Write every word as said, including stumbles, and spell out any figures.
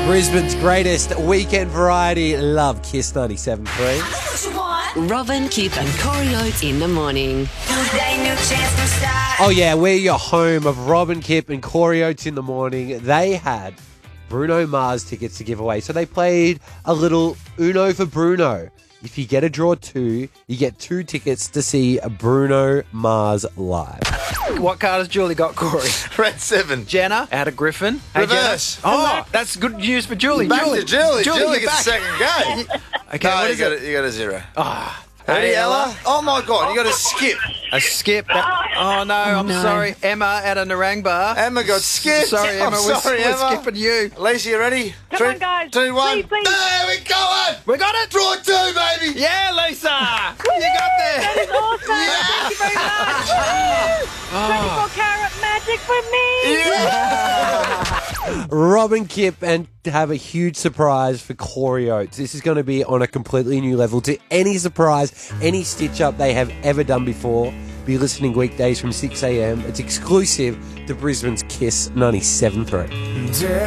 Brisbane's greatest weekend variety. Love Kiss ninety-seven point three. Robin, Kip and Corey Oates in the morning. Oh yeah, we're your home of Robin, Kip and Corey Oates in the morning. They had Bruno Mars tickets to give away. So they played a little Uno for Bruno. If you get a draw two, you get two tickets to see Bruno Mars live. What card has Julie got, Corey? Red seven. Jenna out of Griffin. Hey, Reverse. Jenna. Oh, that's good news for Julie. Back Julie. to Julie. Julie, you're gets back. a second game. Okay, no, what you is got, it? a, you got a zero. Ah. Ready, Hey, Ella? Oh, my God. You got a skip. A skip. Oh, no, I'm no. sorry. Emma out of Narangba. Emma got skipped. Sorry, Emma. I'm we're, sorry, we're Emma. skipping you. Lisa, you ready? Come Three, on, guys. two, one. Please, please. There we go. We got it. Draw two, baby. Yeah, Lisa. You got there. That is awesome. Thank you very much. twenty-four carat magic for me. Yeah. Robin, Kip, and have a huge surprise for Corey Oates. This is going to be on a completely new level to any surprise, any stitch-up they have ever done before. Be listening weekdays from six a.m. It's exclusive to Brisbane's Kiss ninety-seven point three.